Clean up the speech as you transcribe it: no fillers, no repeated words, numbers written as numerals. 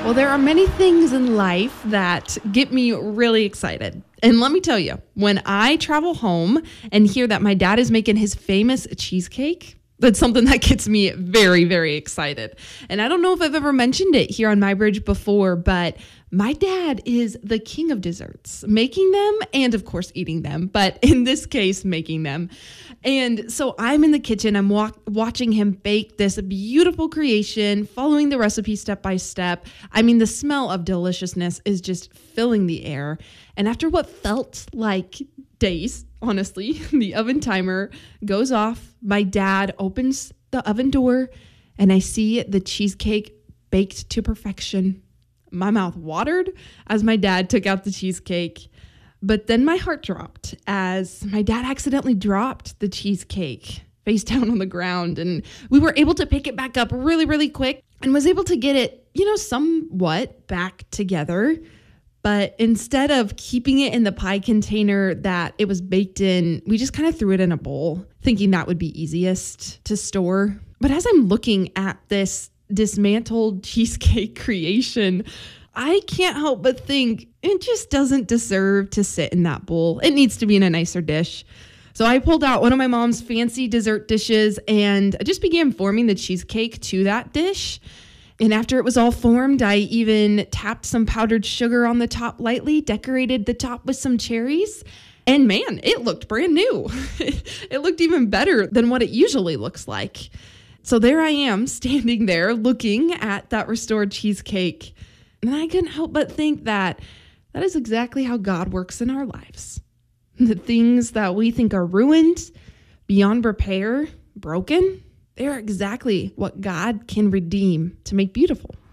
Well, there are many things in life that get me really excited. And let me tell you, when I travel home and hear that my dad is making his famous cheesecake, that's something that gets me very, very excited. And I don't know if I've ever mentioned it here on My Bridge before, but my dad is the king of desserts, making them and, of course, eating them. But in this case, making them. And so I'm in the kitchen. I'm watching him bake this beautiful creation, following the recipe step by step. I mean, the smell of deliciousness is just filling the air. And after what felt like days, honestly, the oven timer goes off. My dad opens the oven door and I see the cheesecake baked to perfection. My mouth watered as my dad took out the cheesecake. But then my heart dropped as my dad accidentally dropped the cheesecake face down on the ground. And we were able to pick it back up really, really quick and was able to get it, somewhat back together. But instead of keeping it in the pie container that it was baked in, we just kind of threw it in a bowl, thinking that would be easiest to store. But as I'm looking at this dismantled cheesecake creation, I can't help but think it just doesn't deserve to sit in that bowl. It needs to be in a nicer dish. So I pulled out one of my mom's fancy dessert dishes and I just began forming the cheesecake to that dish. And after it was all formed, I even tapped some powdered sugar on the top lightly, decorated the top with some cherries. And man, it looked brand new. It looked even better than what it usually looks like. So there I am standing there looking at that restored cheesecake. And I couldn't help but think that is exactly how God works in our lives. The things that we think are ruined, beyond repair, broken, they are exactly what God can redeem to make beautiful.